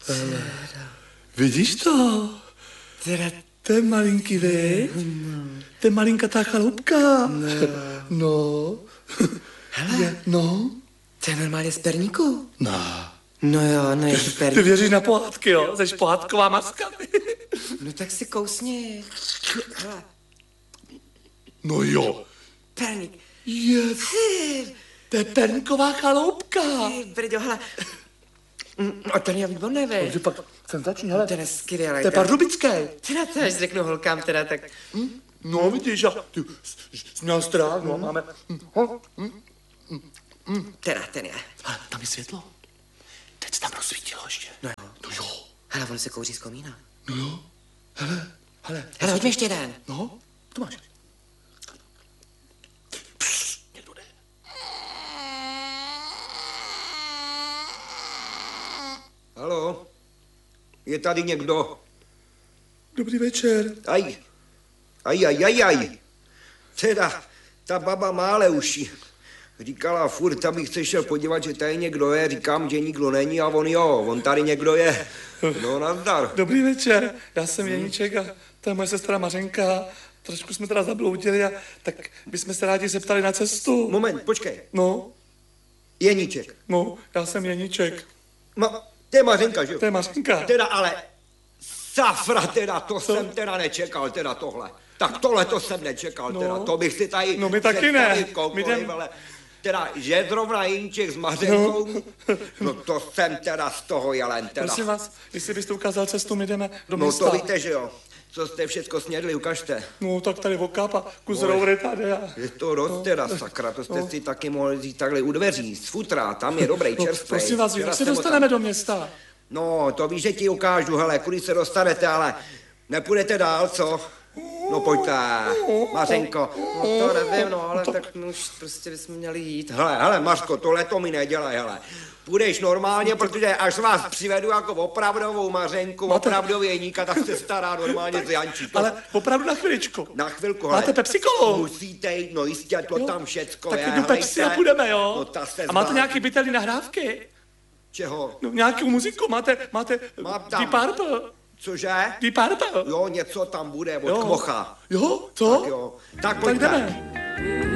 Vidíš to? To je malinký, viď? To je malinkatá chalupka. No. Hele. No. To je normálně z perníku. No. No jo, no je to perník. Ty věříš na pohádky, jo? Jseš pohádková maska. No tak si kousni. Hele. No jo. Perník. Yes. To je perníková chaloupka. Brďo, hele. A ten je výborný, vej. Takže pak jsem začít, hele. Ten je skvělý. To je pardubický. Teda to až řeknu holkám, teda tak. No vidíš, a ty jsi měl strach, no máme. Teda ten je. Ale tam je světlo. Teď se tam rozsvítilo ještě. No jo. No jo. Hele, on se kouří z komína. No jo. Hele. Hele, hoďme ještě jeden. No, to máš. Někdo jde. Haló? Je tady někdo? Dobrý večer. Aj. Teda, ta baba má ale uši. Říkala furt, abych se šel podívat, že tady někdo je. Říkám, že nikdo není a on tady někdo je. No, nazdar. Dobrý večer, já jsem Jeníček a to je moje sestra Mařenka. Trošku jsme teda zabloudili a tak bychom se rádi zeptali na cestu. Moment, počkej. No, Jeníček. no, já jsem Jeníček. To je Mařenka, že jo? To je Mařenka. Teda ale, safra, teda, to jsem teda nečekal, teda tohle. Tak tohle to jsem nečekal, No. teda, to bych si tady... No, my taky ne. představit My jdem- ale teda, že zrovna Jeníček s Mařenkou, no to jsem teda z toho jelen, teda. Prosím vás, jestli byste ukázal cestu, my jdeme do No města. to víte, že jo. Co jste všecko snědli, ukažte. No, tak tady vokápa, kus roury tady a... Je to dost teda, sakra, to jste si taky mohli říct takhle u dveří, z futra, tam je dobrý, čerstvý. Prosím vás, Včera jak se jsem ho dostaneme tam- do města? No, to víš, že ti ukážu, hele, kudy se dostanete, ale nepůjdete dál, co? No pojďte, Mařenko. No to nevím, no, ale tak no, už prostě bychom měli jít. Hele, Mařko, tohle to mi nedělej, hele. Půjdeš normálně, protože až vás přivedu jako opravdovou Mařenku, opravdový Jeníka, tak se stará normálně z Jančí. Ale opravdu na chviličku. Na chvilku, Máte Pepsi Kolu? Musíte jít, no jistě, to tam všecko Tak je, jdu Pepsi a helejte. půjdeme, jo? No, ta se A máte zvládne. nějaký bytelný nahrávky? Čeho? No, nějakou muziku? Máte Mám tam. Deep Purple? Cože? Deep Purple? Jo, něco tam bude od Kmocha. Jo, co? Tak jo. Tak Tak pojďte. jdeme.